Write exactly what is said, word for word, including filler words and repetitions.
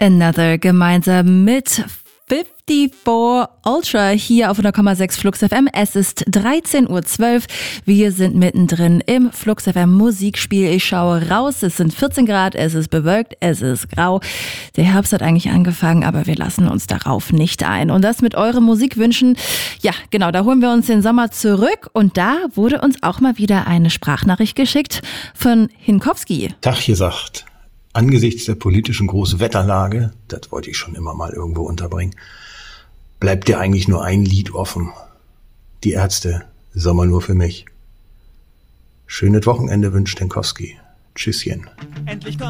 Another gemeinsam mit vierundfünfzig Ultra hier auf hundert Komma sechs Flux F M. Es ist dreizehn Uhr zwölf. Wir sind mittendrin im Flux F M Musikspiel. Ich schaue raus. Es sind vierzehn Grad. Es ist bewölkt. Es ist grau. Der Herbst hat eigentlich angefangen, aber wir lassen uns darauf nicht ein. Und das mit euren Musikwünschen. Ja, genau. Da holen wir uns den Sommer zurück. Und da wurde uns auch mal wieder eine Sprachnachricht geschickt von Hinkowski. Tag gesagt. Angesichts der politischen Großwetterlage, das wollte ich schon immer mal irgendwo unterbringen, bleibt dir eigentlich nur ein Lied offen. Die Ärzte, Sommer nur für mich. Schönes Wochenende wünscht Hinkowski. Tschüsschen. Endlich